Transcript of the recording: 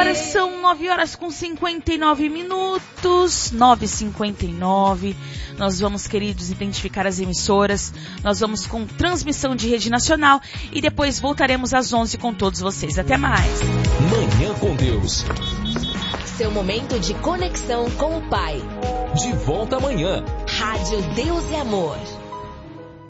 Agora são 9h59. 9h59. Nós vamos, queridos, identificar as emissoras. Nós vamos com transmissão de rede nacional e depois voltaremos às 11 com todos vocês. Até mais. Manhã com Deus. Seu momento de conexão com o Pai. De volta amanhã. Rádio Deus e Amor.